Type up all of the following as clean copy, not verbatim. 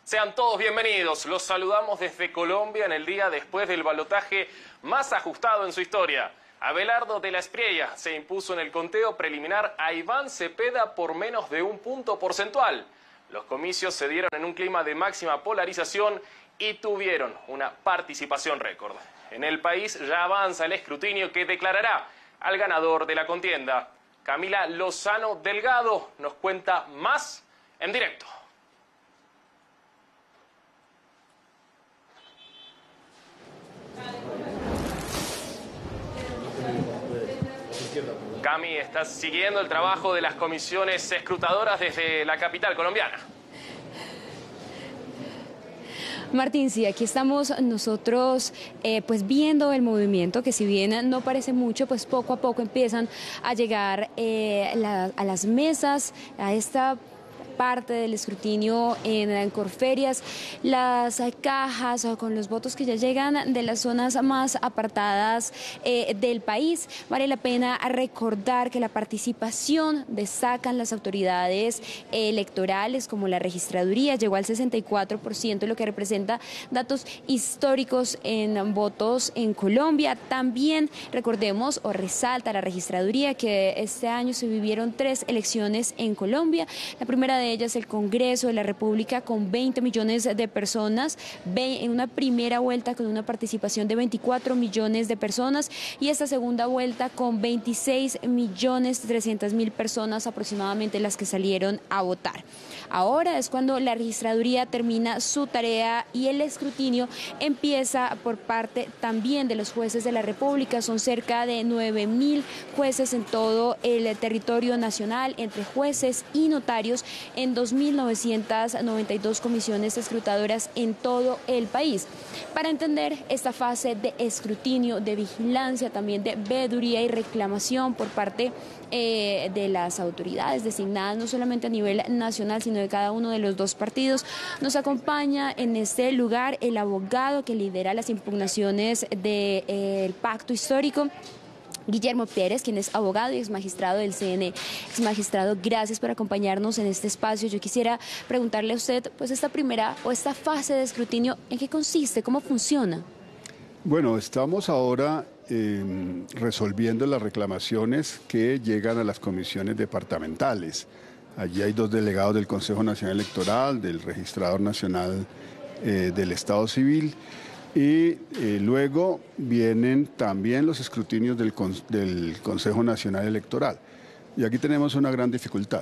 Sean todos bienvenidos. Los saludamos desde Colombia en el día después del balotaje más ajustado en su historia. Abelardo de la Espriella se impuso en el conteo preliminar a Iván Cepeda por menos de 1 punto porcentual. Los comicios se dieron en un clima de máxima polarización y tuvieron una participación récord. En el país ya avanza el escrutinio que declarará al ganador de la contienda. Camila Lozano Delgado nos cuenta más en directo. Cami, estás siguiendo el trabajo de las comisiones escrutadoras desde la capital colombiana. Martín, sí, aquí estamos nosotros pues viendo el movimiento que si bien no parece mucho, pues poco a poco empiezan a llegar a las mesas, a esta parte del escrutinio en Corferias, las cajas con los votos que ya llegan de las zonas más apartadas del país. Vale la pena recordar que la participación destacan las autoridades electorales como la registraduría, llegó al 64%, lo que representa datos históricos en votos en Colombia. También recordemos o resalta la registraduría que este año se vivieron 3 elecciones en Colombia. La primera de ellas el Congreso de la República con 20 millones de personas, en una primera vuelta con una participación de 24 millones de personas y esta segunda vuelta con 26.300.000 personas aproximadamente las que salieron a votar. Ahora es cuando la registraduría termina su tarea y el escrutinio empieza por parte también de los jueces de la República. Son cerca de 9.000 jueces en todo el territorio nacional, entre jueces y notarios, en 2.992 comisiones escrutadoras en todo el país. Para entender esta fase de escrutinio, de vigilancia, también de veeduría y reclamación por parte de las autoridades designadas no solamente a nivel nacional, sino de cada uno de los 2 partidos, nos acompaña en este lugar el abogado que lidera las impugnaciones del pacto histórico, Guillermo Pérez, quien es abogado y exmagistrado del CNE. Exmagistrado, gracias por acompañarnos en este espacio. Yo quisiera preguntarle a usted, pues esta primera o esta fase de escrutinio, ¿en qué consiste? ¿Cómo funciona? Bueno, estamos ahora resolviendo las reclamaciones que llegan a las comisiones departamentales. Allí hay 2 delegados del Consejo Nacional Electoral, del Registrador Nacional del Estado Civil, y luego vienen también los escrutinios del Consejo Nacional Electoral. Y aquí tenemos una gran dificultad.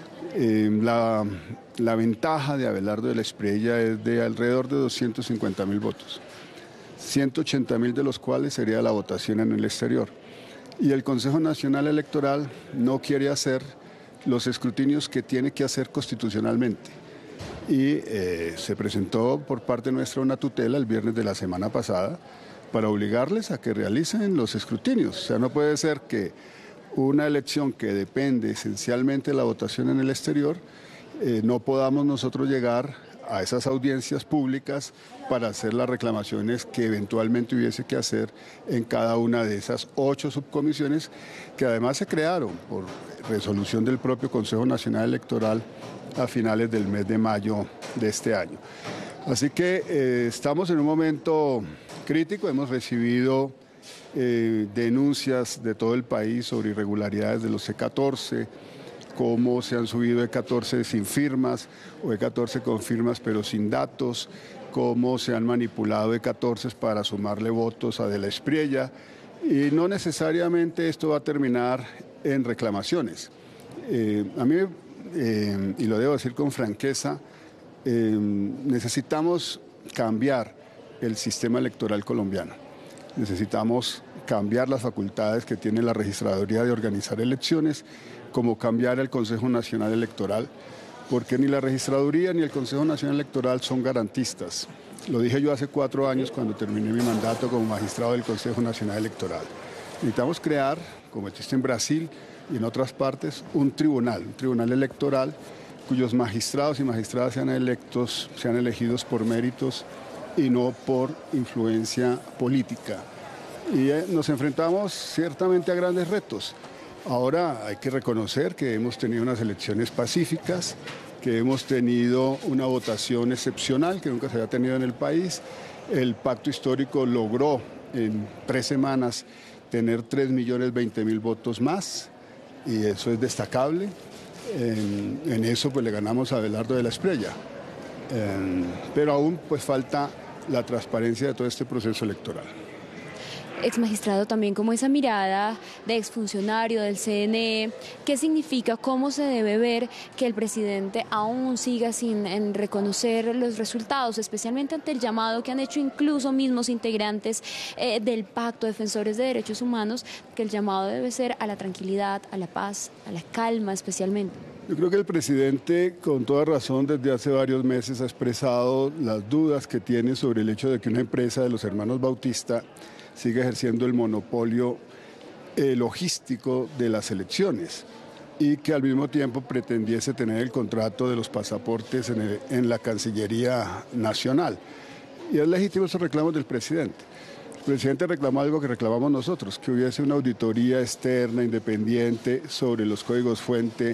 La ventaja de Abelardo de la Espriella es de alrededor de 250.000 votos. 180.000 de los cuales sería la votación en el exterior. Y el Consejo Nacional Electoral no quiere hacer los escrutinios que tiene que hacer constitucionalmente. Y se presentó por parte nuestra una tutela el viernes de la semana pasada para obligarles a que realicen los escrutinios. O sea, no puede ser que una elección que depende esencialmente de la votación en el exterior, no podamos nosotros llegar a esas audiencias públicas para hacer las reclamaciones que eventualmente hubiese que hacer en cada una de esas 8 subcomisiones que además se crearon por resolución del propio Consejo Nacional Electoral a finales del mes de mayo de este año. Así que estamos en un momento crítico, hemos recibido denuncias de todo el país sobre irregularidades de los E14, cómo se han subido E14 sin firmas o E14 con firmas pero sin datos, cómo se han manipulado E14 para sumarle votos a de la Espriella, y no necesariamente esto va a terminar en reclamaciones. A mí, y lo debo decir con franqueza, necesitamos cambiar el sistema electoral colombiano. Necesitamos cambiar las facultades que tiene la registraduría de organizar elecciones, como cambiar el Consejo Nacional Electoral, porque ni la registraduría ni el Consejo Nacional Electoral son garantistas. Lo dije yo hace 4 años cuando terminé mi mandato como magistrado del Consejo Nacional Electoral. Necesitamos crear, como existe en Brasil y en otras partes, un tribunal electoral cuyos magistrados y magistradas sean elegidos por méritos y no por influencia política. Y nos enfrentamos ciertamente a grandes retos. Ahora hay que reconocer que hemos tenido unas elecciones pacíficas, que hemos tenido una votación excepcional que nunca se había tenido en el país. El pacto histórico logró en 3 semanas tener 3.020.000 votos más, y eso es destacable. En eso pues le ganamos a Abelardo de la Espriella. Pero aún pues falta la transparencia de todo este proceso electoral. Exmagistrado, también como esa mirada de exfuncionario del CNE, ¿qué significa, cómo se debe ver que el presidente aún siga sin reconocer los resultados, especialmente ante el llamado que han hecho incluso mismos integrantes del Pacto Defensores de Derechos Humanos, que el llamado debe ser a la tranquilidad, a la paz, a la calma especialmente? Yo creo que el presidente, con toda razón, desde hace varios meses ha expresado las dudas que tiene sobre el hecho de que una empresa de los hermanos Bautista sigue ejerciendo el monopolio logístico de las elecciones y que al mismo tiempo pretendiese tener el contrato de los pasaportes en la Cancillería Nacional. Y es legítimo esos reclamos del presidente. El presidente reclamó algo que reclamamos nosotros, que hubiese una auditoría externa, independiente, sobre los códigos fuente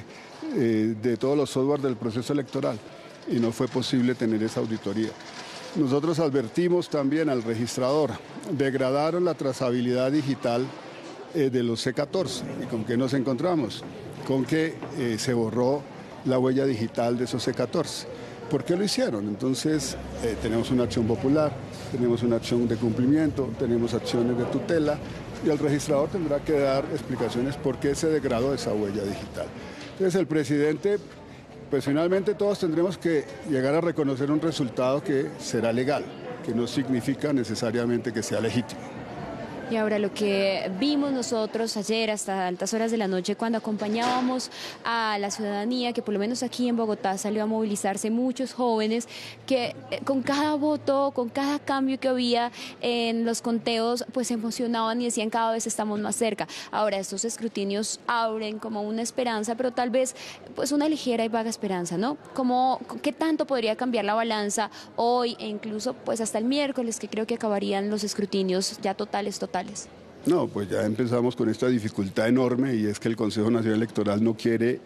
de todos los software del proceso electoral, y no fue posible tener esa auditoría. Nosotros advertimos también al registrador, degradaron la trazabilidad digital de los C14. ¿Y con qué nos encontramos? Con que se borró la huella digital de esos C14. ¿Por qué lo hicieron? Entonces tenemos una acción popular, tenemos una acción de cumplimiento, tenemos acciones de tutela, y el registrador tendrá que dar explicaciones por qué se degradó esa huella digital. Entonces el presidente, pues finalmente todos tendremos que llegar a reconocer un resultado que será legal, que no significa necesariamente que sea legítimo. Y ahora lo que vimos nosotros ayer hasta altas horas de la noche, cuando acompañábamos a la ciudadanía, que por lo menos aquí en Bogotá salió a movilizarse muchos jóvenes, que con cada voto, con cada cambio que había en los conteos, pues se emocionaban y decían cada vez estamos más cerca. Ahora estos escrutinios abren como una esperanza, pero tal vez pues una ligera y vaga esperanza, ¿no? ¿Qué tanto podría cambiar la balanza hoy e incluso pues hasta el miércoles, que creo que acabarían los escrutinios ya totales? No, pues ya empezamos con esta dificultad enorme, y es que el Consejo Nacional Electoral no quiere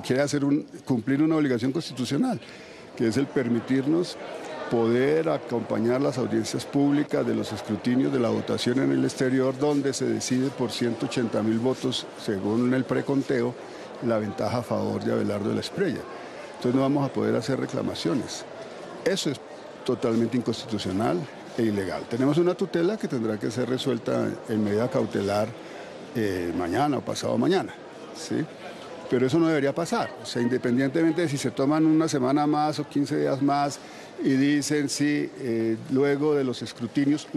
cumplir una obligación constitucional, que es el permitirnos poder acompañar las audiencias públicas de los escrutinios de la votación en el exterior, donde se decide por 180.000 votos, según el preconteo, la ventaja a favor de Abelardo de la Espriella. Entonces no vamos a poder hacer reclamaciones. Eso es totalmente inconstitucional e ilegal. Tenemos una tutela que tendrá que ser resuelta en medida cautelar mañana o pasado mañana, ¿sí? Pero eso no debería pasar. O sea, independientemente de si se toman una semana más o 15 días más y dicen sí, luego de los escrutinios,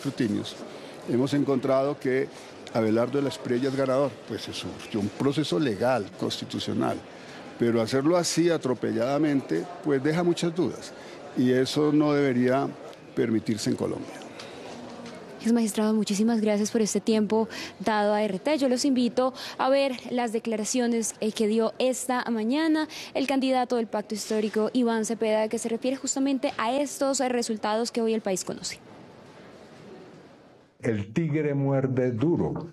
hemos encontrado que Abelardo de la Espriella es ganador. Pues es un proceso legal, constitucional. Pero hacerlo así atropelladamente, pues deja muchas dudas. Y eso no debería permitirse en Colombia. Exmagistrado, muchísimas gracias por este tiempo dado a RT. Yo los invito a ver las declaraciones que dio esta mañana el candidato del Pacto Histórico, Iván Cepeda, que se refiere justamente a estos resultados que hoy el país conoce. El tigre muerde duro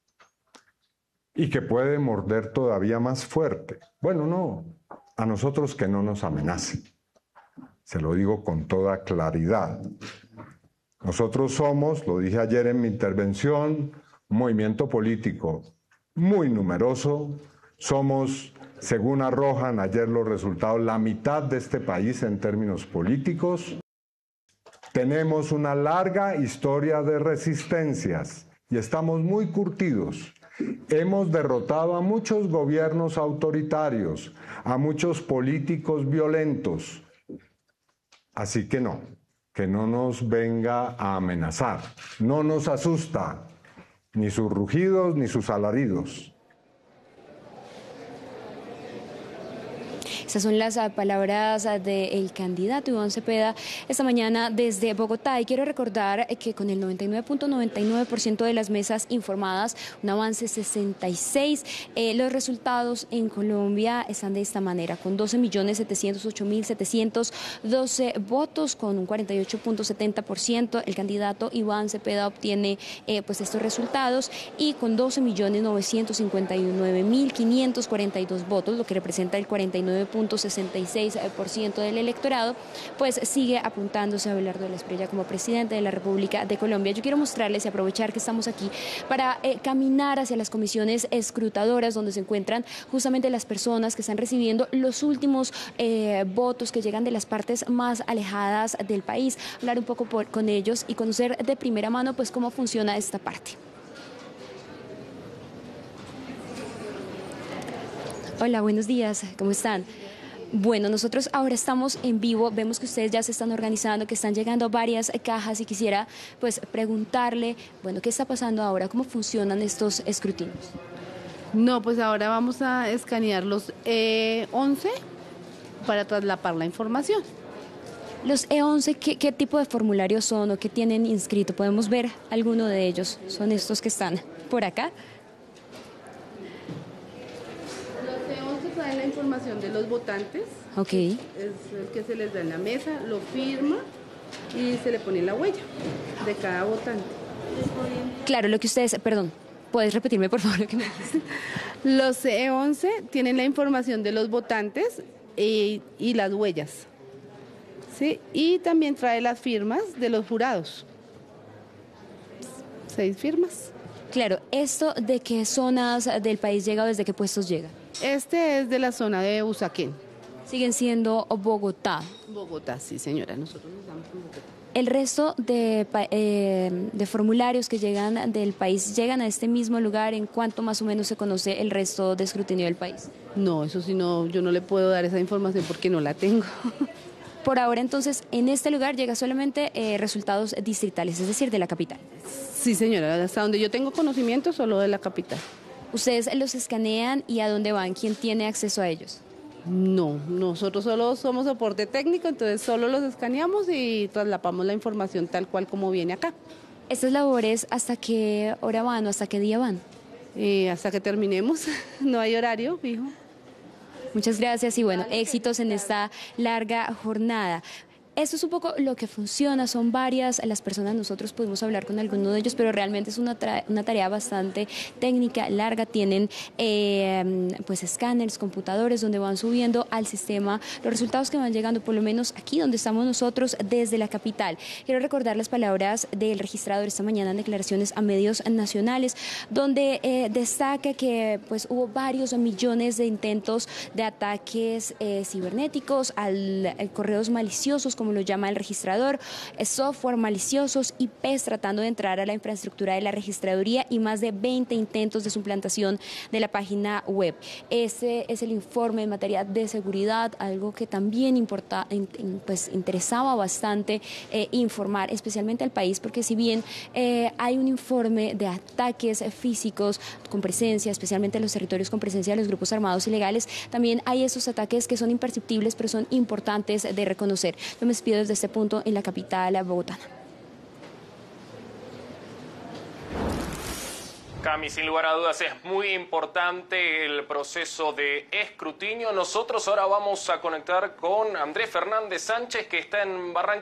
y que puede morder todavía más fuerte. Bueno, no, a nosotros que no nos amenacen. Se lo digo con toda claridad. Nosotros somos, lo dije ayer en mi intervención, un movimiento político muy numeroso. Somos, según arrojan ayer los resultados, la mitad de este país en términos políticos. Tenemos una larga historia de resistencias y estamos muy curtidos. Hemos derrotado a muchos gobiernos autoritarios, a muchos políticos violentos. Así que no nos venga a amenazar. No nos asusta ni sus rugidos ni sus alaridos. Esas son las palabras del candidato Iván Cepeda esta mañana desde Bogotá. Y quiero recordar que con el 99.99% de las mesas informadas, un avance 66, los resultados en Colombia están de esta manera, con 12.708.712 votos, con un 48.70%. El candidato Iván Cepeda obtiene pues estos resultados, y con 12.959.542 votos, lo que representa el 49.99%. 51.66% del electorado, pues sigue apuntándose a Abelardo de la Espriella como presidente de la República de Colombia. Yo quiero mostrarles y aprovechar que estamos aquí para caminar hacia las comisiones escrutadoras donde se encuentran justamente las personas que están recibiendo los últimos votos que llegan de las partes más alejadas del país, hablar un poco con ellos y conocer de primera mano pues cómo funciona esta parte. Hola, buenos días, ¿cómo están? Bueno, nosotros ahora estamos en vivo, vemos que ustedes ya se están organizando, que están llegando varias cajas y quisiera pues preguntarle, bueno, ¿qué está pasando ahora? ¿Cómo funcionan estos escrutinios? No, pues ahora vamos a escanear los E11 para traslapar la información. Los E11, ¿qué tipo de formularios son o qué tienen inscrito? ¿Podemos ver alguno de ellos? ¿Son estos que están por acá? Los E11 traen la información de los votantes. Ok. Es el que se les da en la mesa, lo firma y se le pone la huella de cada votante. Claro, lo que ustedes... Perdón, ¿puedes repetirme por favor lo que me dijiste? Los E11 tienen la información de los votantes y las huellas. ¿Sí? Y también trae las firmas de los jurados. 6 firmas. Claro, ¿esto de qué zonas del país llega o desde qué puestos llega? Este es de la zona de Usaquén. Siguen siendo Bogotá. Bogotá, sí señora, nosotros estamos en Bogotá. ¿El resto de formularios que llegan del país llegan a este mismo lugar? ¿En cuánto más o menos se conoce el resto de escrutinio del país? No, eso sí, no, yo no le puedo dar esa información porque no la tengo. Por ahora, entonces, en este lugar llega solamente resultados distritales, es decir, de la capital. Sí, señora, hasta donde yo tengo conocimiento, solo de la capital. ¿Ustedes los escanean y a dónde van? ¿Quién tiene acceso a ellos? No, nosotros solo somos soporte técnico, entonces solo los escaneamos y traslapamos la información tal cual como viene acá. ¿Estas labores hasta qué hora van o hasta qué día van? Hasta que terminemos, no hay horario fijo. Muchas gracias y bueno, éxitos en esta larga jornada. Esto es un poco lo que funciona, son varias las personas, nosotros pudimos hablar con alguno de ellos, pero realmente es una tarea bastante técnica, larga, tienen pues escáneres, computadores donde van subiendo al sistema los resultados que van llegando, por lo menos aquí donde estamos nosotros desde la capital. Quiero recordar las palabras del registrador esta mañana en declaraciones a medios nacionales, donde destaca que pues hubo varios millones de intentos de ataques cibernéticos, al correos maliciosos, como lo llama el registrador, software maliciosos, IPs tratando de entrar a la infraestructura de la registraduría y más de 20 intentos de suplantación de la página web. Ese es el informe en materia de seguridad, algo que también pues interesaba bastante informar, especialmente al país, porque si bien hay un informe de ataques físicos con presencia, especialmente en los territorios con presencia de los grupos armados ilegales, también hay esos ataques que son imperceptibles, pero son importantes de reconocer. Yo me despido desde este punto en la capital bogotana. Cami, sin lugar a dudas es muy importante el proceso de escrutinio. Nosotros ahora vamos a conectar con Andrés Fernández Sánchez, que está en Barranquilla.